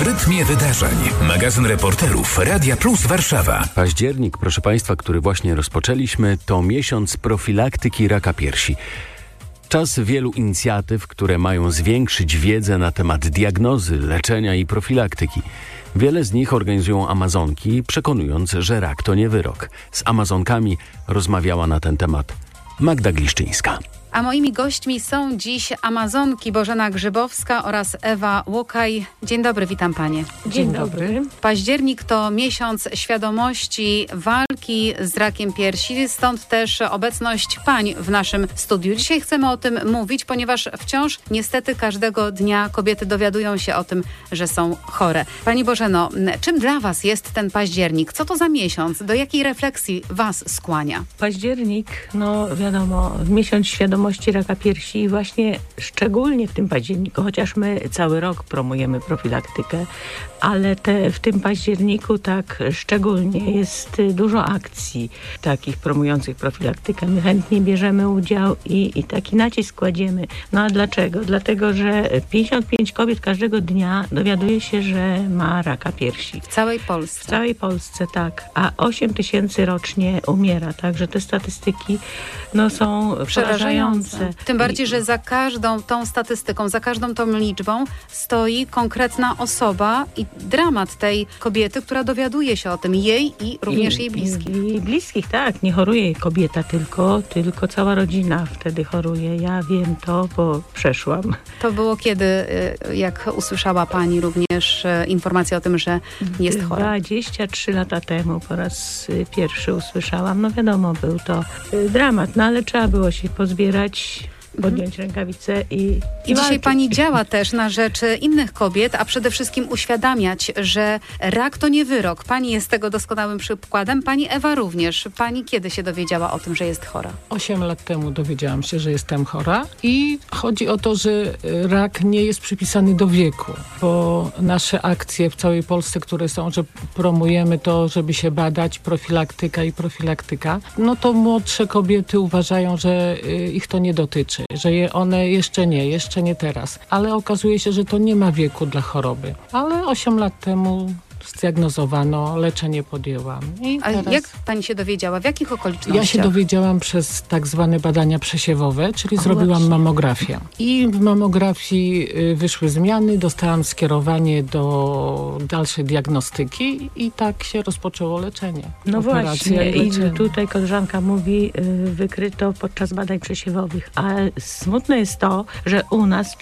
W rytmie wydarzeń. Magazyn reporterów Radia Plus Warszawa. Październik, proszę Państwa, który właśnie rozpoczęliśmy, to miesiąc profilaktyki raka piersi. Czas wielu inicjatyw, które mają zwiększyć wiedzę na temat diagnozy, leczenia i profilaktyki. Wiele z nich organizują Amazonki, przekonując, że rak to nie wyrok. Z Amazonkami rozmawiała na ten temat Magda Gliszczyńska. A moimi gośćmi są dziś Amazonki Bożena Grzybowska oraz Ewa Łokaj. Dzień dobry, witam panie. Dzień dobry. Październik to miesiąc świadomości walki z rakiem piersi, stąd też obecność pań w naszym studiu. Dzisiaj chcemy o tym mówić, ponieważ wciąż niestety każdego dnia kobiety dowiadują się o tym, że są chore. Pani Bożeno, czym dla was jest ten październik? Co to za miesiąc? Do jakiej refleksji was skłania? Październik, no wiadomo, miesiąc świadomości raka piersi i właśnie szczególnie w tym październiku, chociaż my cały rok promujemy profilaktykę, ale w tym październiku tak szczególnie jest dużo akcji takich promujących profilaktykę. My chętnie bierzemy udział i taki nacisk kładziemy. No a dlaczego? Dlatego, że 55 kobiet każdego dnia dowiaduje się, że ma raka piersi. W całej Polsce? W całej Polsce, tak. A 8 tysięcy rocznie umiera. Także te statystyki są przerażające. Tym bardziej, że za każdą tą statystyką, za każdą tą liczbą stoi konkretna osoba i dramat tej kobiety, która dowiaduje się o tym, jej i również jej bliskich. I bliskich, tak. Nie choruje kobieta tylko cała rodzina wtedy choruje. Ja wiem to, bo przeszłam. To było kiedy, jak usłyszała pani również informację o tym, że jest chora? 23 lata temu po raz pierwszy usłyszałam. No wiadomo, był to dramat, ale trzeba było się pozbierać, podjąć rękawice i dzisiaj walczyć. pani działa też na rzecz innych kobiet, a przede wszystkim uświadamiać, że rak to nie wyrok. Pani jest tego doskonałym przykładem. Pani Ewa również. Pani kiedy się dowiedziała o tym, że jest chora? 8 lat temu dowiedziałam się, że jestem chora i chodzi o to, że rak nie jest przypisany do wieku, bo nasze akcje w całej Polsce, które są, że promujemy to, żeby się badać, profilaktyka, no to młodsze kobiety uważają, że ich to nie dotyczy. Że one jeszcze nie teraz. Ale okazuje się, że to nie ma wieku dla choroby. Ale 8 lat temu zdiagnozowano, leczenie podjęłam. A jak pani się dowiedziała? W jakich okolicznościach? Ja się dowiedziałam przez tak zwane badania przesiewowe, czyli zrobiłam mamografię. I w mamografii wyszły zmiany, dostałam skierowanie do dalszej diagnostyki i tak się rozpoczęło leczenie. No właśnie, i tutaj koleżanka mówi, wykryto podczas badań przesiewowych. Ale smutne jest to, że u nas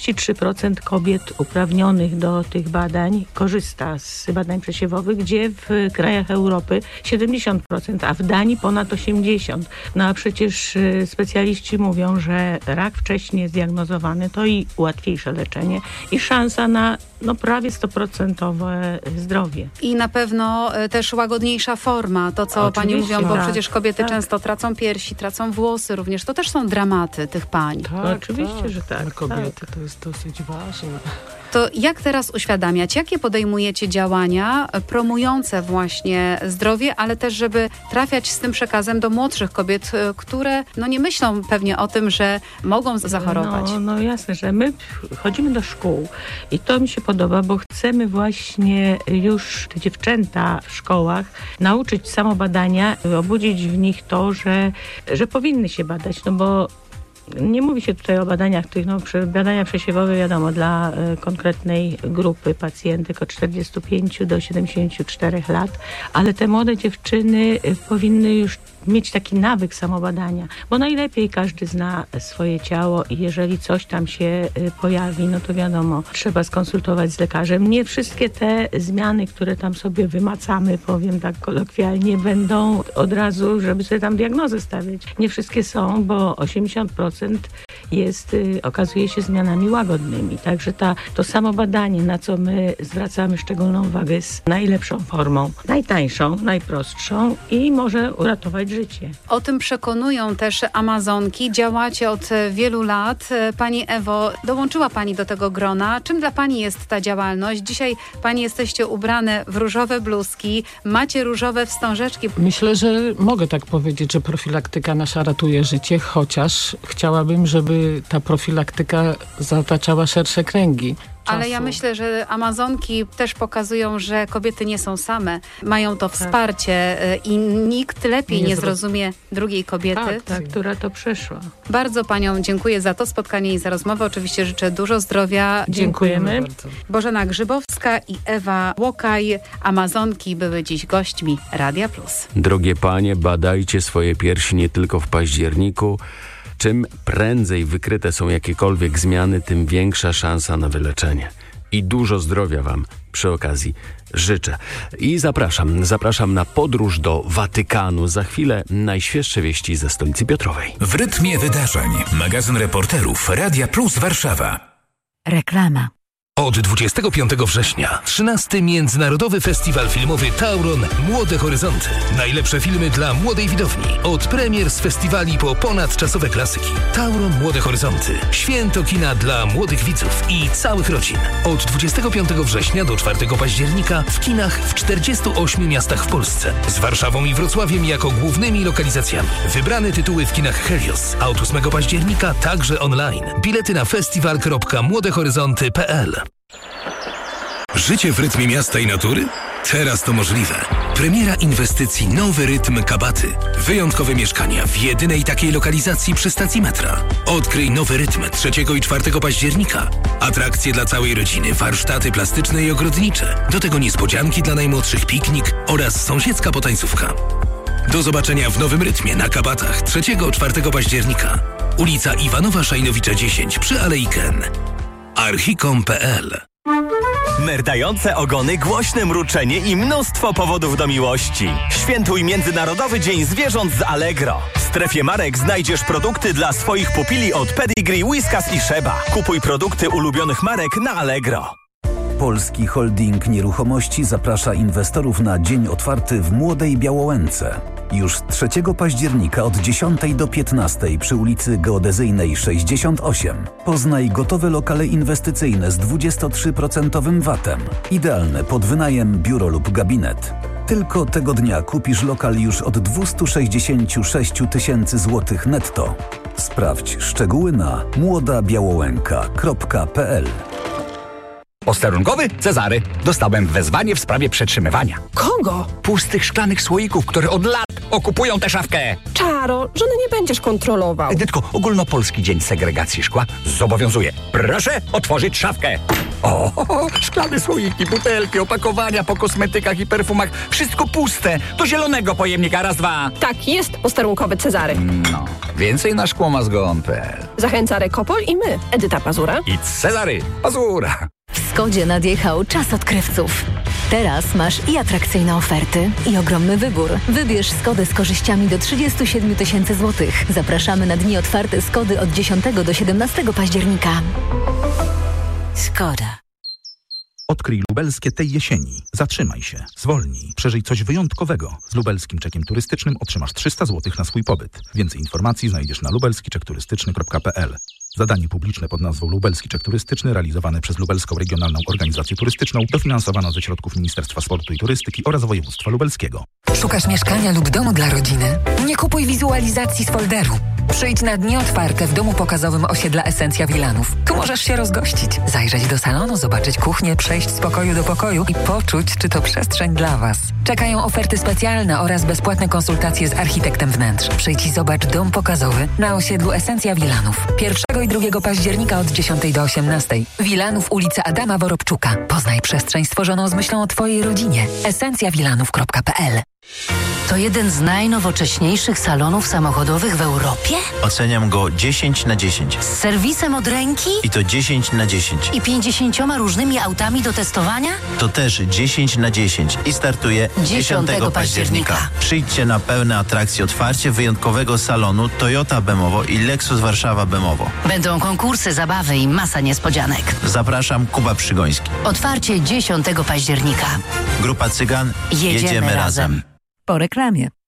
33% kobiet uprawnionych do tych badań korzysta z badań przesiewowych, gdzie w krajach Europy 70%, a w Danii ponad 80%. No a przecież specjaliści mówią, że rak wcześniej zdiagnozowany to i łatwiejsze leczenie i szansa na prawie 100% zdrowie. I na pewno też łagodniejsza forma, to co pani mówią, bo przecież kobiety często tracą piersi, tracą włosy również. To też są dramaty tych pań. Tak, oczywiście, że tak. Dla kobiety to jest dosyć ważne. To jak teraz uświadamiać? Jakie podejmujecie działania promujące właśnie zdrowie, ale też, żeby trafiać z tym przekazem do młodszych kobiet, które nie myślą pewnie o tym, że mogą zachorować? No jasne, że my chodzimy do szkół i to mi się podoba, bo chcemy właśnie już te dziewczęta w szkołach nauczyć samobadania, obudzić w nich to, że powinny się badać, bo nie mówi się tutaj o badaniach tych, badania przesiewowe wiadomo, dla konkretnej grupy pacjentek od 45 do 74 lat, ale te młode dziewczyny powinny już mieć taki nawyk samobadania, bo najlepiej każdy zna swoje ciało i jeżeli coś tam się pojawi, no to wiadomo, trzeba skonsultować z lekarzem. Nie wszystkie te zmiany, które tam sobie wymacamy, powiem tak kolokwialnie, będą od razu, żeby sobie tam diagnozę stawiać. Nie wszystkie są, bo 80% okazuje się zmianami łagodnymi. Także to samobadanie, na co my zwracamy szczególną uwagę, jest najlepszą formą, najtańszą, najprostszą i może uratować życie. O tym przekonują też Amazonki. Działacie od wielu lat. Pani Ewo, dołączyła pani do tego grona. Czym dla pani jest ta działalność? Dzisiaj pani jesteście ubrane w różowe bluzki, macie różowe wstążeczki. Myślę, że mogę tak powiedzieć, że profilaktyka nasza ratuje życie, chociaż chciałabym, żeby żeby ta profilaktyka zataczała szersze kręgi czasu. Ale ja myślę, że Amazonki też pokazują, że kobiety nie są same. Mają to wsparcie i nikt lepiej nie zrozumie drugiej kobiety. Tak, która to przeszła. Bardzo paniom dziękuję za to spotkanie i za rozmowę. Oczywiście życzę dużo zdrowia. Dziękujemy. Bardzo. Bożena Grzybowska i Ewa Łokaj, Amazonki, były dziś gośćmi Radia Plus. Drogie panie, badajcie swoje piersi nie tylko w październiku. Czym prędzej wykryte są jakiekolwiek zmiany, tym większa szansa na wyleczenie. I dużo zdrowia wam przy okazji życzę. I zapraszam na podróż do Watykanu. Za chwilę najświeższe wieści ze stolicy Piotrowej. W rytmie wydarzeń. Magazyn reporterów Radia Plus Warszawa. Reklama. Od 25 września 13. Międzynarodowy Festiwal Filmowy Tauron Młode Horyzonty. Najlepsze filmy dla młodej widowni. Od premier z festiwali po ponadczasowe klasyki. Tauron Młode Horyzonty. Święto kina dla młodych widzów i całych rodzin. Od 25 września do 4 października w kinach w 48 miastach w Polsce. Z Warszawą i Wrocławiem jako głównymi lokalizacjami. Wybrane tytuły w kinach Helios. A od 8 października także online. Bilety na festiwal.młodehoryzonty.pl. Życie w rytmie miasta i natury? Teraz to możliwe. Premiera inwestycji Nowy Rytm Kabaty. Wyjątkowe mieszkania w jedynej takiej lokalizacji przy stacji metra. Odkryj Nowy Rytm 3 i 4 października. Atrakcje dla całej rodziny, warsztaty plastyczne i ogrodnicze. Do tego niespodzianki dla najmłodszych, piknik oraz sąsiedzka potańcówka. Do zobaczenia w Nowym Rytmie na Kabatach 3-4 października. Ulica Iwanowa Szajnowicza 10 przy Alei Ken. Archicom.pl. Merdające ogony, głośne mruczenie i mnóstwo powodów do miłości. Świętuj Międzynarodowy Dzień Zwierząt z Allegro. W strefie marek znajdziesz produkty dla swoich pupili od Pedigree, Whiskas i Sheba. Kupuj produkty ulubionych marek na Allegro. Polski Holding Nieruchomości zaprasza inwestorów na dzień otwarty w Młodej Białołęce. Już 3 października od 10 do 15 przy ulicy Geodezyjnej 68. Poznaj gotowe lokale inwestycyjne z 23% VAT-em. Idealne pod wynajem, biuro lub gabinet. Tylko tego dnia kupisz lokal już od 266 000 złotych netto. Sprawdź szczegóły na młodabiałołęka.pl. Posterunkowy Cezary. Dostałem wezwanie w sprawie przetrzymywania. Kogo? Pustych szklanych słoików, które od lat okupują tę szafkę. Czaro, żony nie będziesz kontrolował. Edytko, Ogólnopolski Dzień Segregacji Szkła zobowiązuje. Proszę otworzyć szafkę. O, szklane słoiki, butelki, opakowania po kosmetykach i perfumach. Wszystko puste. Do zielonego pojemnika. Raz, dwa. Tak, jest posterunkowy Cezary. No, więcej na szkłomazgon.pl. Zachęca Rekopol i my, Edyta Pazura I Cezary Pazura. W Skodzie nadjechał czas odkrywców. Teraz masz i atrakcyjne oferty, i ogromny wybór. Wybierz Skodę z korzyściami do 37 000 złotych. Zapraszamy na dni otwarte Skody od 10 do 17 października. Skoda. Odkryj lubelskie tej jesieni. Zatrzymaj się, zwolnij, przeżyj coś wyjątkowego. Z lubelskim czekiem turystycznym otrzymasz 300 zł na swój pobyt. Więcej informacji znajdziesz na lubelskiczekturystyczny.pl. Zadanie publiczne pod nazwą Lubelski Czek Turystyczny realizowane przez Lubelską Regionalną Organizację Turystyczną, dofinansowano ze środków Ministerstwa Sportu i Turystyki oraz Województwa Lubelskiego. Szukasz mieszkania lub domu dla rodziny? Nie kupuj wizualizacji z folderu. Przyjdź na dni otwarte w domu pokazowym osiedla Esencja Wilanów. Tu możesz się rozgościć, zajrzeć do salonu, zobaczyć kuchnię, przejść z pokoju do pokoju i poczuć, czy to przestrzeń dla Was. Czekają oferty specjalne oraz bezpłatne konsultacje z architektem wnętrz. Przyjdź i zobacz dom pokazowy na osiedlu Esencja Wilanów. 1 i 2 października od 10 do 18. Wilanów, ulica Adama Worobczuka. Poznaj przestrzeń stworzoną z myślą o Twojej rodzinie. esencjawilanów.pl. To jeden z najnowocześniejszych salonów samochodowych w Europie? Oceniam go 10 na 10. Z serwisem od ręki? I to 10 na 10. I 50 różnymi autami do testowania? To też 10 na 10 i startuje 10 października. Przyjdźcie na pełne atrakcje otwarcie wyjątkowego salonu Toyota Bemowo i Lexus Warszawa Bemowo. Będą konkursy, zabawy i masa niespodzianek. Zapraszam, Kuba Przygoński. Otwarcie 10 października. Grupa Cygan. Jedziemy razem. Po reklamie.